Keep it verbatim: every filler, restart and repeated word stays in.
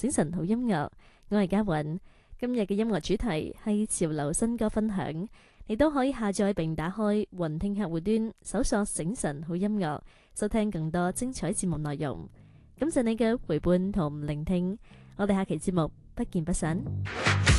醒神好音樂，我係嘉韻。今日嘅音樂主題係潮流新歌分享，你都可以下載並打開雲聽客戶端，搜索醒神好音樂，收聽更多精彩節目內容。感謝你嘅陪伴同聆聽，我哋下期節目不見不散。